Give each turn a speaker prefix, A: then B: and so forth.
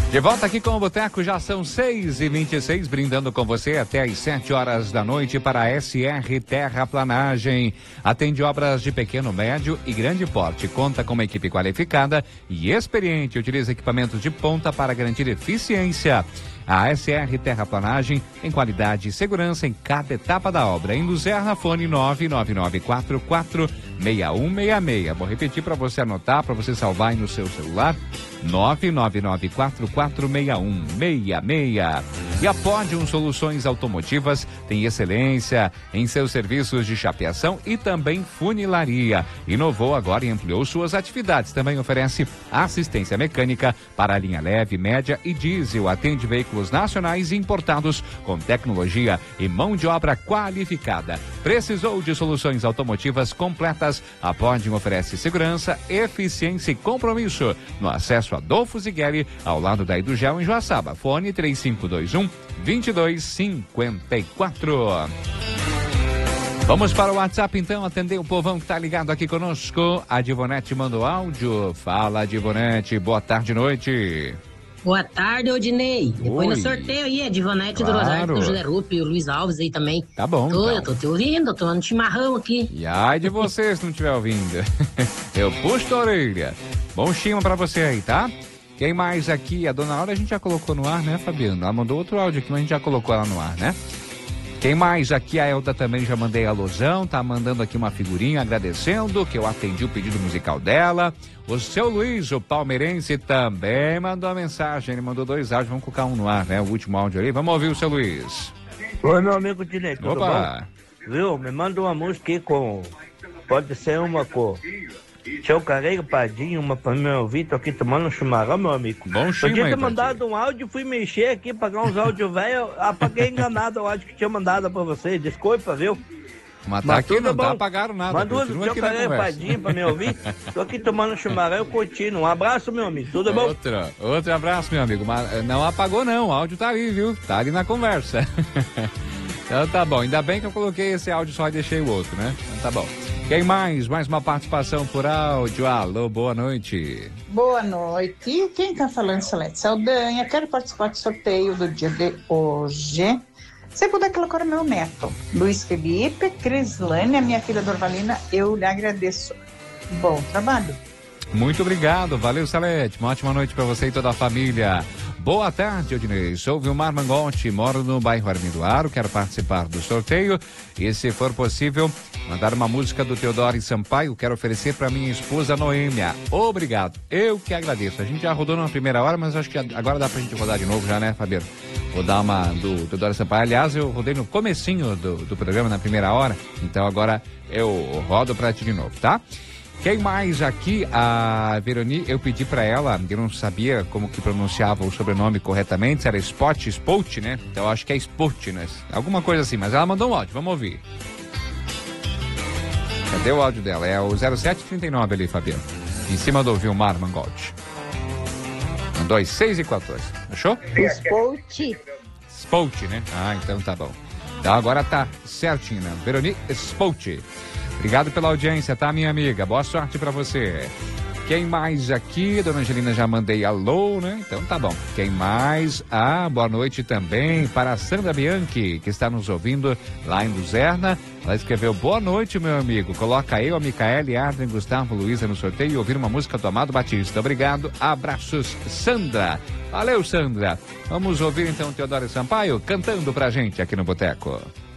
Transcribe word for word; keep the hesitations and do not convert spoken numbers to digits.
A: De volta aqui com o Boteco, já são seis e vinte e seis, brindando com você até às sete horas da noite para a S R Terraplanagem. Atende obras de pequeno, médio e grande porte. Conta com uma equipe qualificada e experiente. Utiliza equipamentos de ponta para garantir eficiência. A S R Terraplanagem tem qualidade e segurança em cada etapa da obra. Em Luzerna, fone nove nove nove quatro quatro seis um seis seis. Vou repetir para você anotar, para você salvar aí no seu celular. nove nove nove quatro quatro seis um seis seis. E a Pódium Soluções Automotivas tem excelência em seus serviços de chapeação e também funilaria. Inovou agora e ampliou suas atividades. Também oferece assistência mecânica para a linha leve, média e diesel. Atende veículos nacionais e importados com tecnologia e mão de obra qualificada. Precisou de soluções automotivas completas? A Pódium oferece segurança, eficiência e compromisso no acesso Adolfo Zigueri, ao lado da Idugel em Joaçaba. Fone três cinco dois um, dois dois cinco quatro. Vamos para o WhatsApp então, atender o povão que está ligado aqui conosco. A Divonete mandou áudio. Fala, Divonete, boa tarde, noite.
B: Boa tarde, Odinei. Depois
A: Oi.
B: no sorteio aí, a Divonete
A: Claro.
B: do Rosário, do José Rupi e o Luiz Alves aí também.
A: Tá bom,
B: Tô,
A: então.
B: Eu tô te ouvindo, tô tomando chimarrão aqui.
A: E ai de você se não estiver ouvindo. Eu puxo a orelha. Bom chima pra você aí, tá? Quem mais aqui? A dona Laura a gente já colocou no ar, né, Fabiano? Ela mandou outro áudio aqui, mas a gente já colocou ela no ar, né? Quem mais aqui? A Elda também já mandei alusão, tá mandando aqui uma figurinha agradecendo que eu atendi o pedido musical dela. O seu Luiz, o palmeirense, também mandou a mensagem, ele mandou dois áudios, vamos colocar um no ar, né? O último áudio ali, vamos ouvir o seu Luiz.
C: Oi, meu amigo Dinei, tudo
A: Opa.
C: bom? Viu? Me manda uma música aí com... Pode ser uma com... Tchau Careiro, Padinho, uma pra meu ouvir, tô aqui tomando um chimarrão, meu amigo.
A: Bom chima
C: Podia
A: aí,
C: ter mandado um áudio, fui mexer aqui, pagar uns áudios velhos, apaguei enganado o áudio que tinha mandado pra você, desculpa, viu?
A: Mas tá
C: Mas
A: aqui,
C: tudo
A: não
C: bom.
A: tá apagaram nada.
C: Manda um
A: continua
C: Tchau
A: aqui na
C: Careiro,
A: conversa.
C: Padinho pra me ouvir, tô aqui tomando um chimarrão, eu curtindo. Um abraço, meu amigo, tudo bom?
A: Outro, outro abraço, meu amigo. Mas não apagou não, o áudio tá ali, viu? Tá ali na conversa. Então tá bom, ainda bem que eu coloquei esse áudio só e deixei o outro, né? Então tá bom. Quem mais? Mais uma participação por áudio. Alô, boa noite.
D: Boa noite. Quem tá falando, Salete Saldanha? Quero participar do sorteio do dia de hoje. Se puder colocar o meu neto, Luiz Felipe, Crislane, a minha filha Dorvalina, eu lhe agradeço. Bom trabalho.
A: Muito obrigado, valeu, Salete. Uma ótima noite para você e toda a família. Boa tarde, Odinei. Sou Vilmar Mangotti, moro no bairro Armindo Aro, quero participar do sorteio e, se for possível, mandar uma música do Teodoro Sampaio, quero oferecer para minha esposa Noêmia. Obrigado, eu que agradeço. A gente já rodou na primeira hora, mas acho que agora dá pra gente rodar de novo já, né, Fabiano? Vou dar uma do Teodoro Sampaio. Aliás, eu rodei no comecinho do, do programa, na primeira hora, então agora eu rodo pra ti de novo, tá? Quem mais aqui? A Veroni, eu pedi pra ela, eu não sabia como que pronunciava o sobrenome corretamente, se era Spot, Spot, né? Então eu acho que é Spot, né? Alguma coisa assim, mas ela mandou um áudio, vamos ouvir. Cadê o áudio dela? É o zero sete trinta e nove ali, Fabiano. Em cima do Vilmar Mangotti. Mandou às seis e quatorze, achou?
D: Spot.
A: Spot, né? Ah, então tá bom. Então agora tá certinho, né? Veroni Spot. Obrigado pela audiência, tá, minha amiga? Boa sorte pra você. Quem mais aqui? Dona Angelina, já mandei alô, né? Então tá bom. Quem mais? Ah, boa noite também para a Sandra Bianchi, que está nos ouvindo lá em Luzerna. Ela escreveu, boa noite, meu amigo. Coloca eu, a Micaele, Arden, Gustavo, Luísa no sorteio e ouvir uma música do Amado Batista. Obrigado. Abraços, Sandra. Valeu, Sandra. Vamos ouvir então o Teodoro Sampaio cantando pra gente aqui no Boteco.